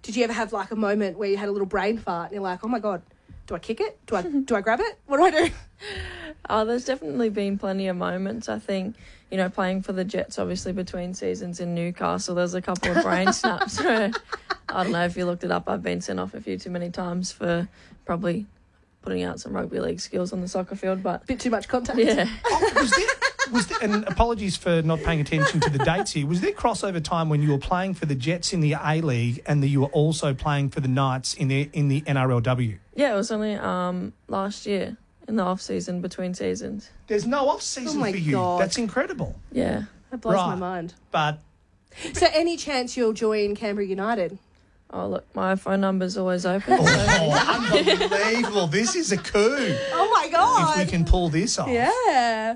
Did you ever have like a moment where you had a little brain fart and you're like, oh my God, do I kick it? Do I grab it? What do I do? Oh, there's definitely been plenty of moments. I think, playing for the Jets, obviously between seasons in Newcastle, there's a couple of brain snaps where, I don't know if you looked it up, I've been sent off a few too many times for probably putting out some rugby league skills on the soccer field, but... Bit too much contact. Yeah. Was there, and apologies for not paying attention to the dates here, was there crossover time when you were playing for the Jets in the A-League and that you were also playing for the Knights in the NRLW? Yeah, it was only last year in the off-season, between seasons. There's no off-season for you. God. That's incredible. Yeah. That blows my mind. But... So any chance you'll join Canberra United? Oh, look, my phone number's always open. Oh, unbelievable. This is a coup. Oh, my God. If we can pull this off. Yeah.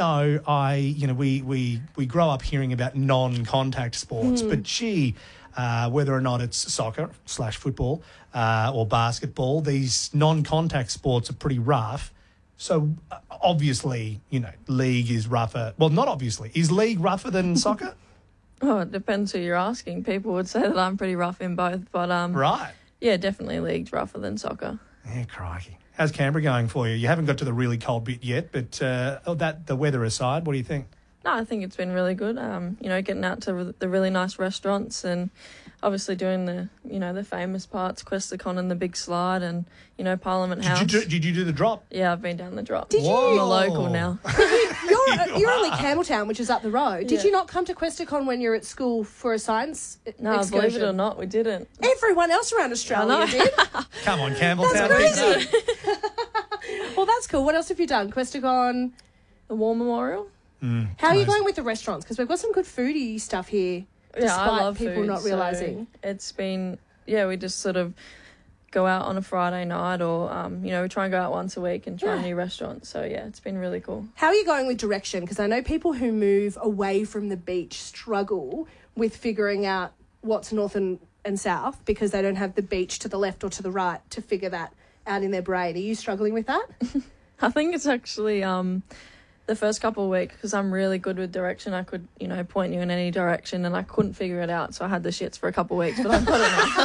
We grow up hearing about non-contact sports, but gee, whether or not it's soccer / football or basketball, these non-contact sports are pretty rough. So obviously, league is rougher. Well, not obviously. Is league rougher than soccer? Oh, it depends who you're asking. People would say that I'm pretty rough in both, but right. Yeah, definitely league's rougher than soccer. Yeah, crikey. How's Canberra going for you? You haven't got to the really cold bit yet, but the weather aside, what do you think? No, I think it's been really good. Getting out to the really nice restaurants and obviously doing the famous parts, Questacon and the big slide and, Parliament House. Did you do the drop? Yeah, I've been down the drop. Did you? I'm a local now. You're only Campbelltown, which is up the road. Did Yeah. you not come to Questacon when you're at school for a science No, excursion? believe it or not, we didn't. Everyone else around Australia did. Come on, Campbelltown. That's crazy. Well, that's cool. What else have you done? Questacon. The War Memorial? How are you going with the restaurants? Because we've got some good foodie stuff here, despite I love people food, not realising. So it's been, we just sort of go out on a Friday night or, we try and go out once a week and try new restaurants. So, it's been really cool. How are you going with direction? Because I know people who move away from the beach struggle with figuring out what's north and south because they don't have the beach to the left or to the right to figure that out in their brain. Are you struggling with that? I think it's actually the first couple of weeks because I'm really good with direction. I could, point you in any direction and I couldn't figure it out. So I had the shits for a couple of weeks, but I've got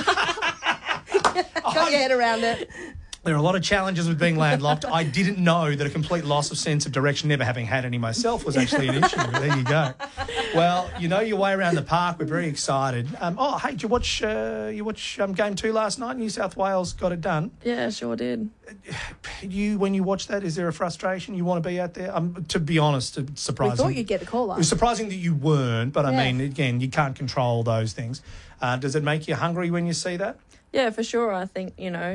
it now. Got your head around it. There are a lot of challenges with being landlocked. I didn't know that a complete loss of sense of direction, never having had any myself, was actually an issue. There you go. Well, you know your way around the park. We're very excited. Hey, did you watch Game 2 last night? New South Wales got it done. Yeah, sure did. When you watch that, is there a frustration? You want to be out there? To be honest, it's surprising. We thought you'd get the call It up. was surprising that you weren't, but I Yeah. mean, again, you can't control those things. Does it make you hungry when you see that? Yeah, for sure. I think,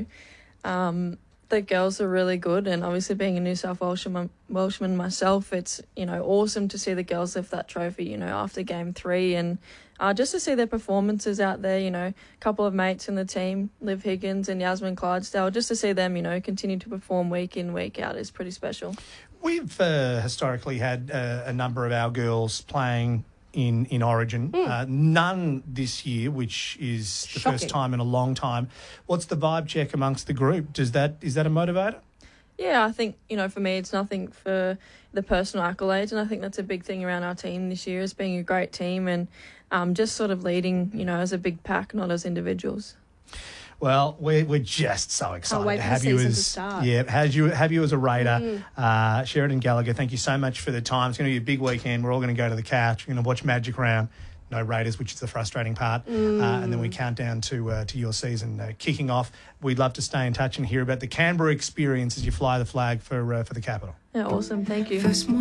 the girls are really good, and obviously being a New South Welshman myself, it's, awesome to see the girls lift that trophy, after Game 3 and just to see their performances out there, a couple of mates in the team, Liv Higgins and Yasmin Clydesdale, just to see them, continue to perform week in, week out is pretty special. We've historically had a number of our girls playing in Origin. None this year, which is the Shocking. first time in a long time. What's the vibe check amongst the group? Is that a motivator? Yeah, I think, for me, it's nothing for the personal accolades, and I think that's a big thing around our team this year is being a great team and just sort of leading, as a big pack, not as individuals. Well, we're just so excited wait to for have the you season as to start. have you as a Raider. Sheridan Gallagher, thank you so much for the time. It's going to be a big weekend. We're all going to go to the couch. We're going to watch Magic Round. No Raiders, which is the frustrating part. And then we count down to your season kicking off. We'd love to stay in touch and hear about the Canberra experience as you fly the flag for the capital. Yeah, awesome. Thank you.